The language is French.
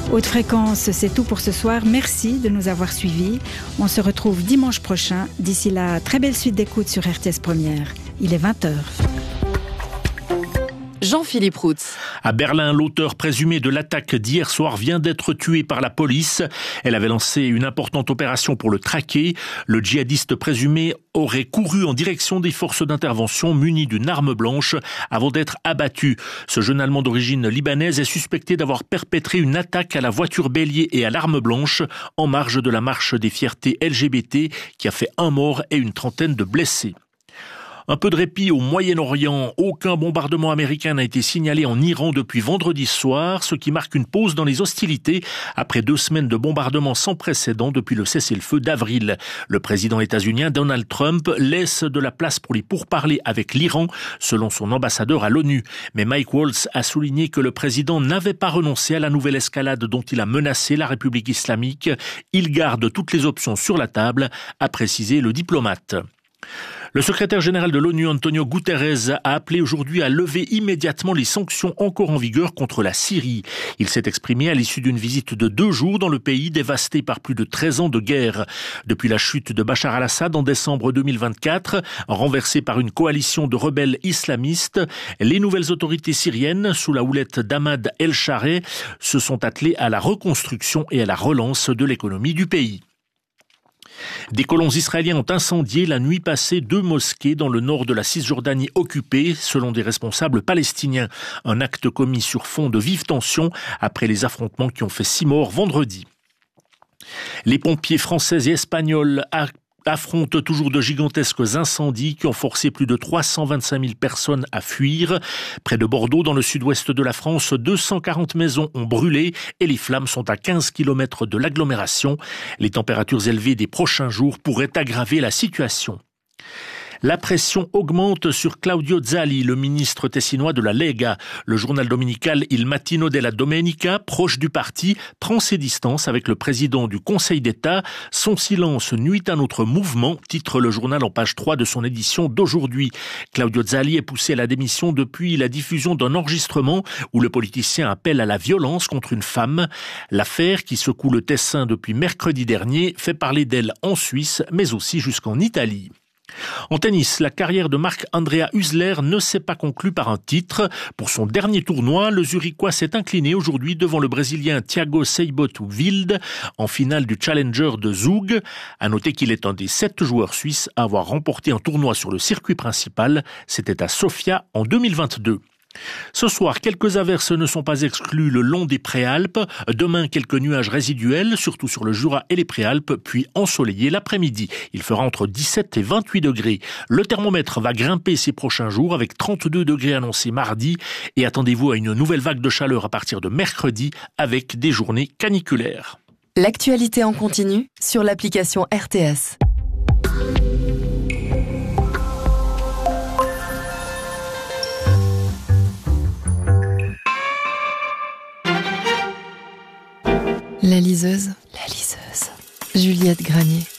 Haute fréquence, c'est tout pour ce soir. Merci de nous avoir suivis. On se retrouve dimanche prochain. D'ici là, très belle suite d'écoute sur RTS Première. Il est 20h. Jean-Philippe Routz. À Berlin, l'auteur présumé de l'attaque d'hier soir vient d'être tué par la police. Elle avait lancé une importante opération pour le traquer. Le djihadiste présumé aurait couru en direction des forces d'intervention munies d'une arme blanche avant d'être abattu. Ce jeune Allemand d'origine libanaise est suspecté d'avoir perpétré une attaque à la voiture bélier et à l'arme blanche en marge de la marche des fiertés LGBT qui a fait 1 mort et une trentaine de blessés. Un peu de répit au Moyen-Orient. Aucun bombardement américain n'a été signalé en Iran depuis vendredi soir, ce qui marque une pause dans les hostilités après 2 semaines de bombardements sans précédent depuis le cessez-le-feu d'avril. Le président états-unien Donald Trump laisse de la place pour les pourparlers avec l'Iran, selon son ambassadeur à l'ONU. Mais Mike Waltz a souligné que le président n'avait pas renoncé à la nouvelle escalade dont il a menacé la République islamique. Il garde toutes les options sur la table, a précisé le diplomate. Le secrétaire général de l'ONU, Antonio Guterres, a appelé aujourd'hui à lever immédiatement les sanctions encore en vigueur contre la Syrie. Il s'est exprimé à l'issue d'une visite de 2 jours dans le pays dévasté par plus de 13 ans de guerre. Depuis la chute de Bachar al-Assad en décembre 2024, renversé par une coalition de rebelles islamistes, les nouvelles autorités syriennes, sous la houlette d'Ahmad El-Shareh, se sont attelées à la reconstruction et à la relance de l'économie du pays. Des colons israéliens ont incendié la nuit passée 2 mosquées dans le nord de la Cisjordanie occupée, selon des responsables palestiniens. Un acte commis sur fond de vives tensions après les affrontements qui ont fait 6 morts vendredi. Les pompiers français et espagnols affrontent toujours de gigantesques incendies qui ont forcé plus de 325 000 personnes à fuir. Près de Bordeaux, dans le sud-ouest de la France, 240 maisons ont brûlé et les flammes sont à 15 km de l'agglomération. Les températures élevées des prochains jours pourraient aggraver la situation. La pression augmente sur Claudio Zali, le ministre tessinois de la Lega. Le journal dominical Il Mattino della Domenica, proche du parti, prend ses distances avec le président du Conseil d'État. Son silence nuit à notre mouvement, titre le journal en page 3 de son édition d'aujourd'hui. Claudio Zali est poussé à la démission depuis la diffusion d'un enregistrement où le politicien appelle à la violence contre une femme. L'affaire, qui secoue le Tessin depuis mercredi dernier, fait parler d'elle en Suisse, mais aussi jusqu'en Italie. En tennis, la carrière de Marc-Andrea Huesler ne s'est pas conclue par un titre. Pour son dernier tournoi, le Zurichois s'est incliné aujourd'hui devant le Brésilien Thiago Seibold en finale du Challenger de Zug. À noter qu'il est un des 7 joueurs suisses à avoir remporté un tournoi sur le circuit principal. C'était à Sofia en 2022. Ce soir, quelques averses ne sont pas exclues le long des Préalpes. Demain, quelques nuages résiduels, surtout sur le Jura et les Préalpes, puis ensoleillé l'après-midi. Il fera entre 17 et 28 degrés. Le thermomètre va grimper ces prochains jours avec 32 degrés annoncés mardi. Et attendez-vous à une nouvelle vague de chaleur à partir de mercredi avec des journées caniculaires. L'actualité en continu sur l'application RTS. La liseuse. Juliette Granier.